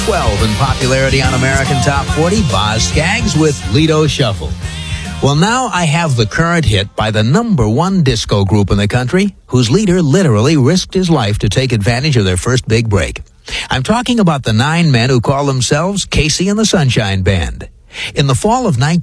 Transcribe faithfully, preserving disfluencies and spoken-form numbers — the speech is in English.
twelve in popularity on American Top forty, Boz Scaggs with Lido Shuffle. Well, now I have the current hit by the number one disco group in the country, whose leader literally risked his life to take advantage of their first big break. I'm talking about the nine men who call themselves Casey and the Sunshine Band. In the fall of nineteen